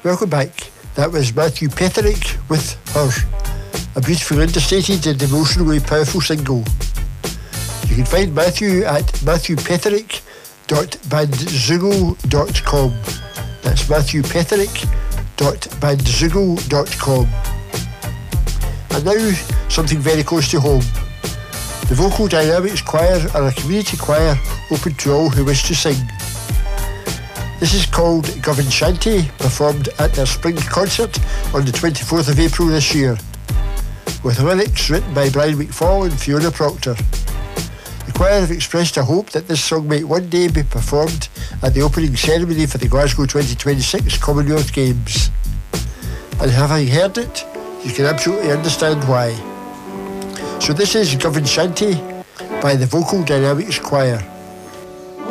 Welcome back. That was Matthew Petherick with Her, a beautiful, understated and emotionally powerful single. You can find Matthew at matthewpetherick.bandzoogle.com. That's matthewpetherick.bandzoogle.com. And now, something very close to home. The Vocal Dynamics Choir are a community choir open to all who wish to sing. This is called Govan Shanty, performed at their spring concert on the 24th of April this year, with lyrics written by Brian McFall and Fiona Proctor. The choir have expressed a hope that this song might one day be performed at the opening ceremony for the Glasgow 2026 Commonwealth Games. And having heard it, you can absolutely understand why. So this is Govan Shanty by the Vocal Dynamics Choir.